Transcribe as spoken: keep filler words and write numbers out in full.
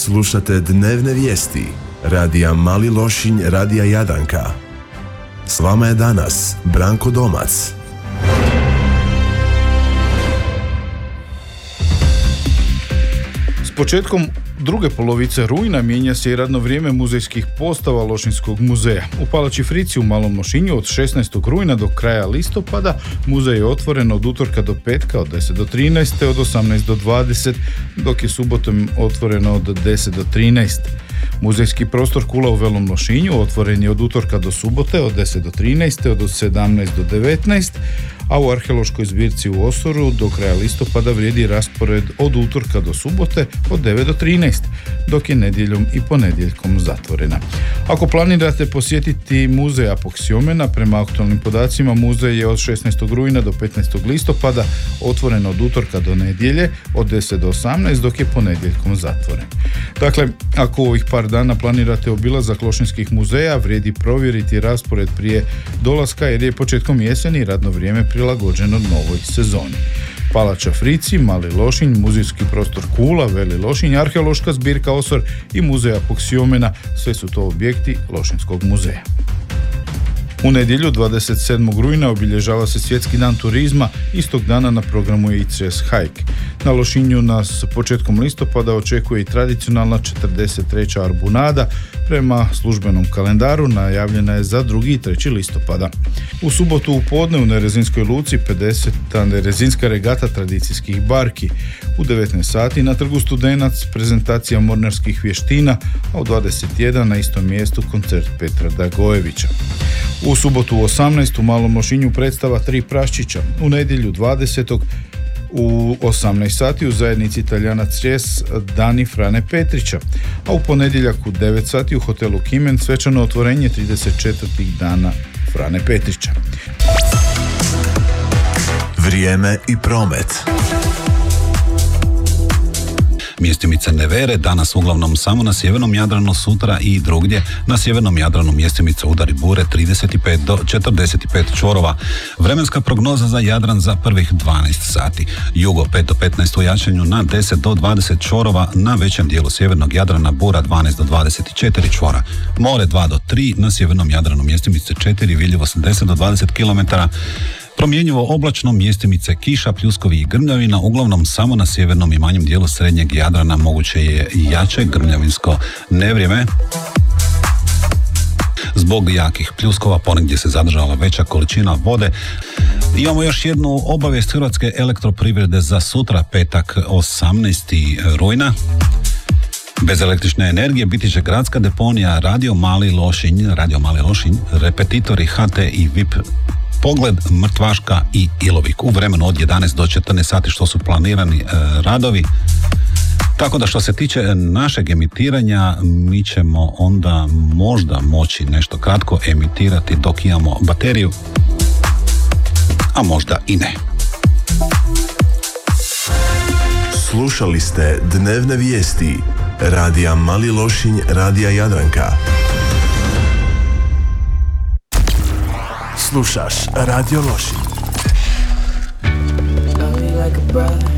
Slušate dnevne vijesti radija Mali Lošinj, radija Jadranka. S vama je danas Branko Domac. S početkom druge polovice rujna mijenja se i radno vrijeme muzejskih postava Lošinjskog muzeja. U Palači Frici u Malom Lošinju od šesnaestog rujna do kraja listopada muzej je otvoren od utorka do petka od deset do trinaest, od osamnaest do dvadeset, dok je subotom otvoreno od deset do trinaest. Muzejski prostor Kula u Velom Lošinju otvoren je od utorka do subote od deset do trinaest, od sedamnaest do devetnaest, a u arheološkoj zbirci u Osoru do kraja listopada vrijedi raspored od utorka do subote od devet do trinaest, dok je nedjeljom i ponedjeljkom zatvorena. Ako planirate posjetiti muzej Apoksiomena, prema aktualnim podacima muzej je od šesnaestog rujna do petnaestog listopada otvoren od utorka do nedjelje od deset do osamnaest, dok je ponedjeljkom zatvoren. Dakle, ako ovih par dana planirate obilazak lošinjskih muzeja, vrijedi provjeriti raspored prije dolaska jer je početkom jeseni radno vrijeme prilagođeno novoj sezoni. Palača Frici, Mali Lošinj, muzejski prostor Kula, Veli Lošinj, arheološka zbirka Osor i muzej Apoksiomena, sve su to objekti Lošinjskog muzeja. U nedjelju dvadeset sedmog rujna obilježava se Svjetski dan turizma, istog dana na programu je I C S Hike. Na Lošinju nas početkom listopada očekuje i tradicionalna četrdeset treća Arbunada, prema službenom kalendaru najavljena je za drugi i treći listopada. U subotu u podne u Nerezinskoj luci pedeseta Nerezinska regata tradicijskih barki. U devetnaest sati na Trgu Studenac prezentacija mornarskih vještina, a u dvadeset jedan na istom mjestu koncert Petra Dragojevića. U subotu u osamnaest u Malom Lošinju predstava Tri praščića. U nedjelju dvadesetog u osamnaest sati u zajednici Italijana Cres Dani Frane Petrića, a u ponedjeljak u devet sati u hotelu Kimen svečano otvorenje trideset četvrtih dana Frane Petrića. Vrijeme i promet. Mjestimice nevere danas uglavnom samo na sjevernom Jadranu, sutra i drugdje. Na sjevernom Jadranu mjestimice udari bure trideset pet do četrdeset pet čorova. Vremenska prognoza za Jadran za prvih dvanaest sati. Jugo pet do petnaest u jačanju na deset do dvadeset čorova, na većem dijelu sjevernog Jadrana bura dvanaest do dvadeset četiri čvora. More dva do tri, na sjevernom Jadranu mjestimice četiri, vidljivost deset do dvadeset kilometara. Promjenjivo oblačno, mjestimice kiša, pljuskovi i grmljavina, uglavnom samo na sjevernom i manjem dijelu srednjeg Jadrana moguće je jače grmljavinsko nevrijeme. Zbog jakih pljuskova ponegdje se zadržala veća količina vode. Imamo još jednu obavijest Hrvatske elektroprivrede za sutra, petak osamnaesti rujna. Bez električne energije biti će gradska deponija Radio Mali Lošinj, Radio Mali Lošinj, repetitori H T i V I P Pogled, Mrtvaška i Ilovik u vremenu od jedanaest do četrnaest sati što su planirani e, radovi. Tako da što se tiče našeg emitiranja, mi ćemo onda možda moći nešto kratko emitirati dok imamo bateriju, a možda i ne. Slušali ste dnevne vijesti radija Mali Lošinj, radija Jadranka. Slušaš Radio Lošinj.